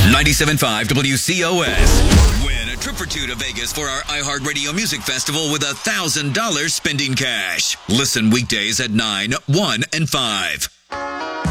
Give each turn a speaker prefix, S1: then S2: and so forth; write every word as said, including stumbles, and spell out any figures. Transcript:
S1: ninety-seven point five W C O S. Win a trip for two to Vegas for our iHeartRadio Music Festival with a one thousand dollars spending cash. Listen weekdays at nine, one, and five.